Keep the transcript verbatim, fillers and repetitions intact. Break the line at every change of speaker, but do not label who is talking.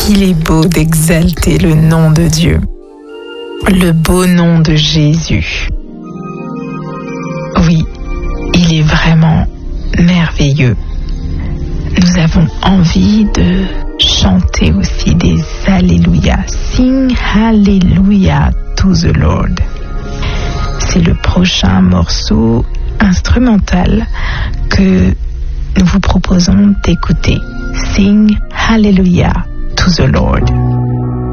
qu'il est beau d'exalter le nom de Dieu, le beau nom de Jésus. Oui, il est vraiment merveilleux. Nous avons envie de chanter aussi des Alléluia. Sing Hallelujah to the Lord. C'est le prochain morceau instrumental que nous vous proposons d'écouter. Sing Hallelujah to the Lord.